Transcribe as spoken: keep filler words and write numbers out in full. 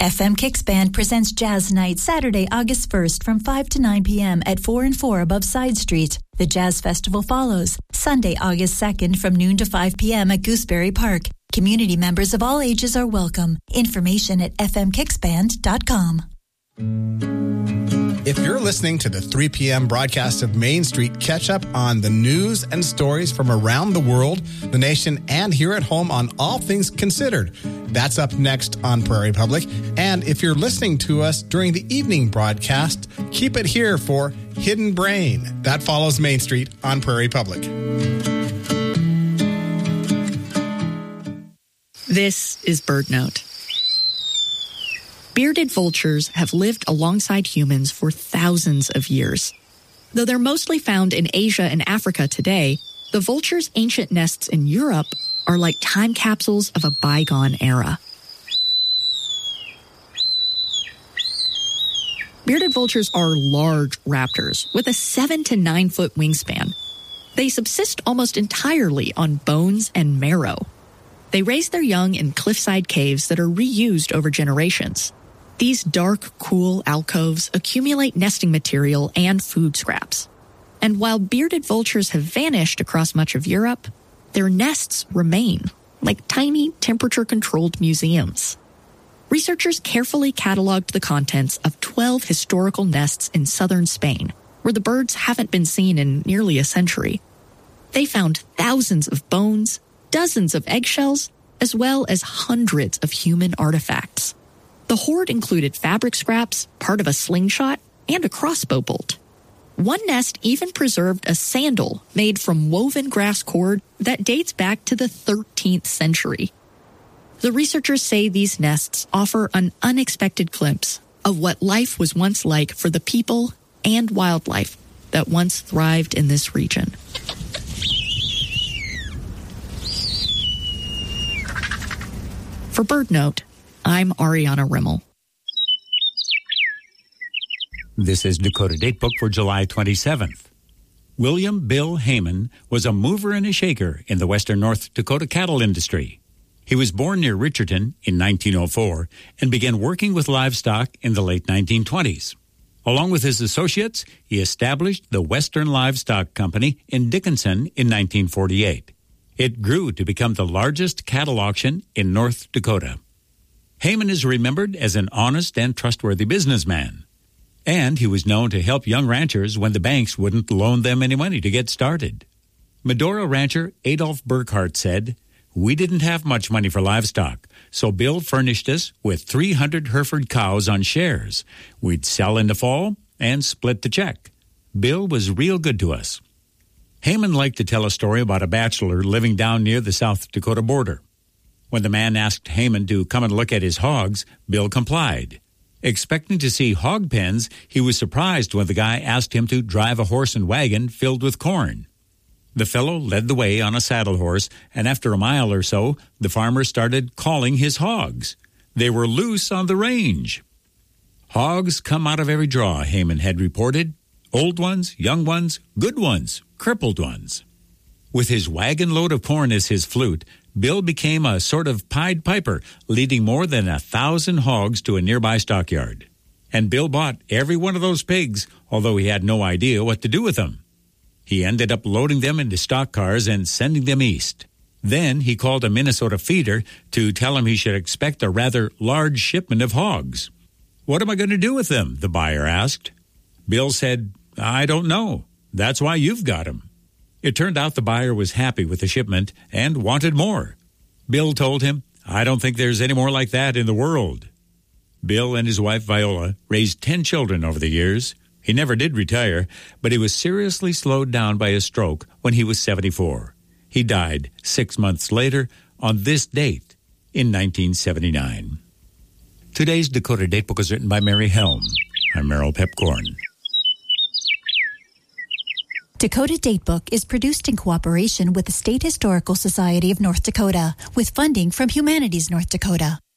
F M Kicks Band presents Jazz Night Saturday, August first from five to nine p.m. at four and four above Side Street. The Jazz Festival follows Sunday, August second from noon to five p.m. at Gooseberry Park. Community members of all ages are welcome. Information at f m kicks band dot com. If you're listening to the three p.m. broadcast of Main Street, catch up on the news and stories from around the world, the nation, and here at home on All Things Considered. That's up next on Prairie Public. And if you're listening to us during the evening broadcast, keep it here for Hidden Brain. That follows Main Street on Prairie Public. This is BirdNote. Bearded vultures have lived alongside humans for thousands of years. Though they're mostly found in Asia and Africa today, the vulture's ancient nests in Europe are like time capsules of a bygone era. Bearded vultures are large raptors with a seven to nine foot wingspan. They subsist almost entirely on bones and marrow. They raise their young in cliffside caves that are reused over generations. These dark, cool alcoves accumulate nesting material and food scraps. And while bearded vultures have vanished across much of Europe, their nests remain, like tiny temperature-controlled museums. Researchers carefully cataloged the contents of twelve historical nests in southern Spain, where the birds haven't been seen in nearly a century. They found thousands of bones, dozens of eggshells, as well as hundreds of human artifacts. The hoard included fabric scraps, part of a slingshot, and a crossbow bolt. One nest even preserved a sandal made from woven grass cord that dates back to the thirteenth century. The researchers say these nests offer an unexpected glimpse of what life was once like for the people and wildlife that once thrived in this region. For BirdNote, I'm Ariana Rimmel. This is Dakota Datebook for July twenty-seventh. William Bill Heyman was a mover and a shaker in the western North Dakota cattle industry. He was born near Richardton in nineteen oh four and began working with livestock in the late nineteen twenties. Along with his associates, he established the Western Livestock Company in Dickinson in nineteen forty-eight. It grew to become the largest cattle auction in North Dakota. Heyman is remembered as an honest and trustworthy businessman, and he was known to help young ranchers when the banks wouldn't loan them any money to get started. Medora rancher Adolph Burkhart said, "We didn't have much money for livestock, so Bill furnished us with three hundred Hereford cows on shares. We'd sell in the fall and split the check. Bill was real good to us." Heyman liked to tell a story about a bachelor living down near the South Dakota border. When the man asked Heyman to come and look at his hogs, Bill complied. Expecting to see hog pens, he was surprised when the guy asked him to drive a horse and wagon filled with corn. The fellow led the way on a saddle horse, and after a mile or so, the farmer started calling his hogs. They were loose on the range. Hogs come out of every draw, Heyman had reported. Old ones, young ones, good ones, crippled ones. With his wagon load of corn as his flute, Bill became a sort of Pied Piper, leading more than a thousand hogs to a nearby stockyard. And Bill bought every one of those pigs, although he had no idea what to do with them. He ended up loading them into stock cars and sending them east. Then he called a Minnesota feeder to tell him he should expect a rather large shipment of hogs. "What am I going to do with them?" the buyer asked. Bill said, "I don't know. That's why you've got them." It turned out the buyer was happy with the shipment and wanted more. Bill told him, "I don't think there's any more like that in the world." Bill and his wife Viola raised ten children over the years. He never did retire, but he was seriously slowed down by a stroke when he was seventy-four. He died six months later on this date in nineteen seventy-nine. Today's Dakota Datebook is written by Mary Helm. I'm Merrill Pepcorn. Dakota Datebook is produced in cooperation with the State Historical Society of North Dakota with funding from Humanities North Dakota.